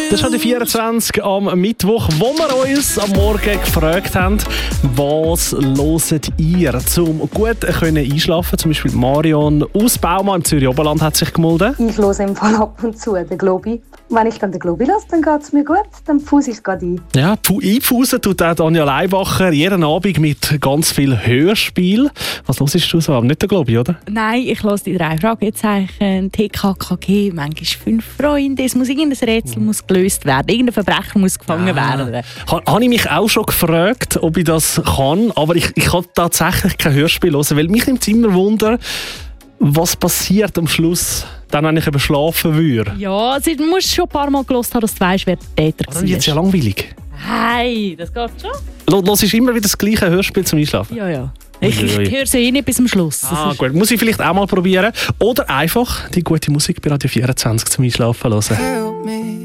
Das ist schon die 24 am Mittwoch, wo wir uns am Morgen gefragt haben, was hört ihr, um gut einschlafen? Zum Beispiel Marion aus Baumann im Zürich Oberland hat sich gemeldet. Ich höre im Fall ab und zu den Globi. Wenn ich dann den Globi lasse, dann geht es mir gut, dann pfuse ich es gerade ein. Ja, einpfusen tut auch Anja Leibacher jeden Abend mit ganz viel Hörspiel. Was hörst du so? Nicht der Globi, oder? Nein, ich höre die 3 Fragezeichen, TKKG, manchmal 5 Freunde. Es muss irgendein Rätsel muss gelöst werden, irgendein Verbrecher muss gefangen werden. Habe ich mich auch schon gefragt, ob ich das kann, aber ich kann tatsächlich kein Hörspiel hören, weil mich nimmt es immer Wunder, was passiert am Schluss, dann, wenn ich eben schlafen würde. Ja, du musst schon ein paar Mal gehört haben, dass du weißt, wer der Täter war. Das ist jetzt ja langweilig. Hey, das geht schon. Hörst du immer wieder das gleiche Hörspiel zum Einschlafen? Ja. Ich höre sie nicht bis zum Schluss. Gut. Muss ich vielleicht auch mal probieren. Oder einfach die gute Musik bei Radio 24 zum Einschlafen hören.